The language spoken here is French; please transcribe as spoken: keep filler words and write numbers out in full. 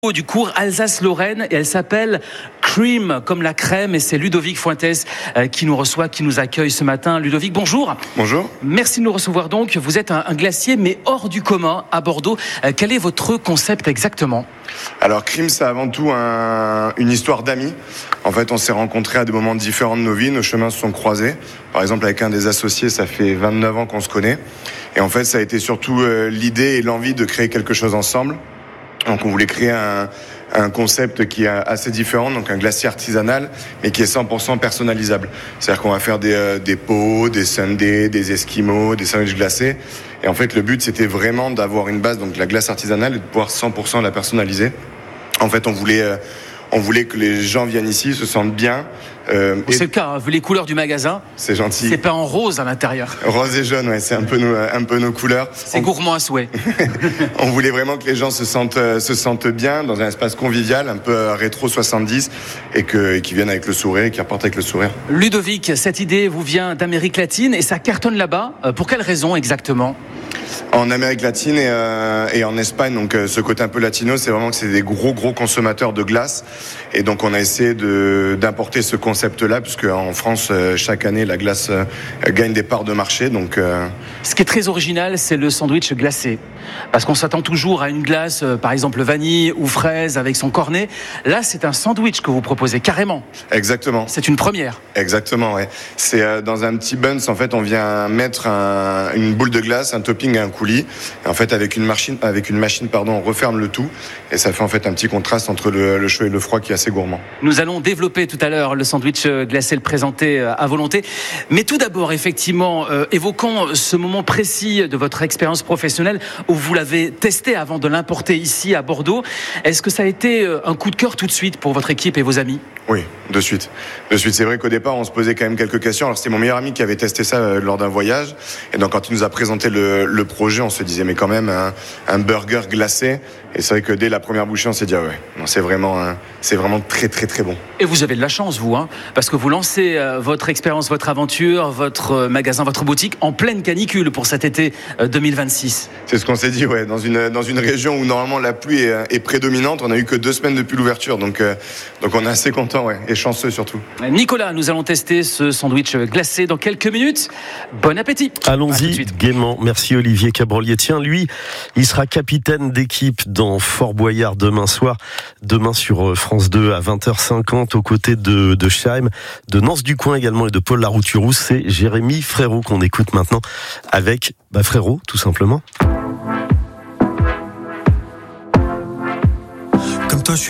Du cours Alsace-Lorraine et elle s'appelle Cream comme la crème et c'est Ludovic Fuentes euh, qui nous reçoit, qui nous accueille ce matin. Ludovic, bonjour. Bonjour. Merci de nous recevoir donc. Vous êtes un, un glacier mais hors du commun à Bordeaux. Euh, quel est votre concept exactement ? Alors Cream, c'est avant tout un, une histoire d'amis. En fait, on s'est rencontrés à des moments différents de nos vies, nos chemins se sont croisés. Par exemple, avec un des associés, ça fait vingt-neuf ans qu'on se connaît. Et en fait, ça a été surtout euh, l'idée et l'envie de créer quelque chose ensemble. Donc on voulait créer un, un concept qui est assez différent, donc un glacier artisanal, mais qui est cent pour cent personnalisable. C'est-à-dire qu'on va faire des, euh, des pots, des sundaes, des esquimaux, des sandwichs glacés. Et en fait, le but, c'était vraiment d'avoir une base, donc la glace artisanale, et de pouvoir cent pour cent la personnaliser. En fait, on voulait... Euh, On voulait que les gens viennent ici, se sentent bien. Euh, c'est le cas, hein, vu les couleurs du magasin. C'est gentil. C'est peint en rose à l'intérieur. Rose et jaune, ouais, c'est un peu nos, un peu nos couleurs. C'est on... gourmand à souhait. On voulait vraiment que les gens se sentent, se sentent bien dans un espace convivial, un peu rétro soixante-dix, et, que, et qu'ils viennent avec le sourire, et qu'ils repartent avec le sourire. Ludovic, cette idée vous vient d'Amérique latine et ça cartonne là-bas. Pour quelle raison exactement ? En Amérique latine et, euh, et en Espagne, donc euh, ce côté un peu latino, c'est vraiment que c'est des gros gros consommateurs de glace, et donc on a essayé de d'importer ce concept-là, puisque en France euh, chaque année la glace euh, gagne des parts de marché. Donc euh... ce qui est très original, c'est le sandwich glacé, parce qu'on s'attend toujours à une glace, euh, par exemple vanille ou fraise avec son cornet. Là, c'est un sandwich que vous proposez carrément. Exactement. C'est une première. Exactement, ouais. C'est euh, dans un petit buns. En fait, on vient mettre un, une boule de glace, un topping, un coulis. Et en fait, avec une machine, avec une machine, pardon, on referme le tout, et ça fait en fait un petit contraste entre le, le chaud et le froid qui est assez gourmand. Nous allons développer tout à l'heure le sandwich glacé, le présenter à volonté. Mais tout d'abord, effectivement, euh, évoquons ce moment précis de votre expérience professionnelle où vous l'avez testé avant de l'importer ici à Bordeaux. Est-ce que ça a été un coup de cœur tout de suite pour votre équipe et vos amis ? Oui, de suite. De suite. C'est vrai qu'au départ, on se posait quand même quelques questions. Alors, c'était mon meilleur ami qui avait testé ça euh, lors d'un voyage. Et donc, quand il nous a présenté le, le projet, on se disait, mais quand même, un, un burger glacé. Et c'est vrai que dès la première bouchée, on s'est dit, ah ouais, non, c'est vraiment, hein, c'est vraiment très, très, très bon. Et vous avez de la chance, vous, hein, parce que vous lancez euh, votre expérience, votre aventure, votre euh, magasin, votre boutique en pleine canicule pour cet été euh, deux mille vingt-six. C'est ce qu'on s'est dit, ouais. Dans une, dans une région où normalement la pluie est, est prédominante, on n'a eu que deux semaines depuis l'ouverture. Donc, euh, donc on est assez content, ouais, et chanceux surtout. Nicolas, nous allons tester ce sandwich glacé dans quelques minutes. Bon appétit. Allons-y gaiement. Merci Olivier Cabrolier. Tiens, lui, il sera capitaine d'équipe dans Fort Boyard demain soir. Demain sur France deux à vingt heures cinquante aux côtés de, de Scheim, de Nance Ducoing également et de Paul Larouturou. C'est Jérémy Frérot qu'on écoute maintenant avec bah, Frérot, tout simplement.